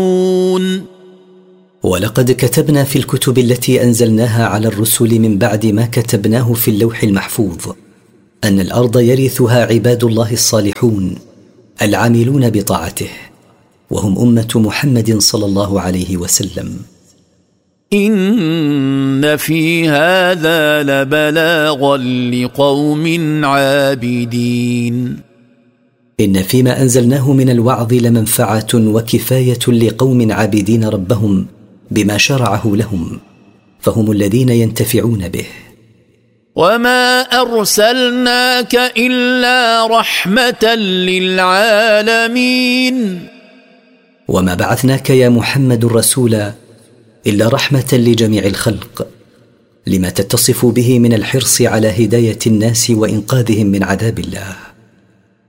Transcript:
ولقد كتبنا في الكتب التي أنزلناها على الرسل من بعد ما كتبناه في اللوح المحفوظ أن الأرض يرثها عباد الله الصالحون العاملون بطاعته، وهم أمة محمد صلى الله عليه وسلم. إن في هذا لبلاغا لقوم عابدين. إن فيما أنزلناه من الوعظ لمنفعة وكفاية لقوم عابدين ربهم بما شرعه لهم، فهم الذين ينتفعون به. وما أرسلناك إلا رحمة للعالمين. وما بعثناك يا محمد رسولا إلا رحمة لجميع الخلق، لما تتصف به من الحرص على هداية الناس وإنقاذهم من عذاب الله.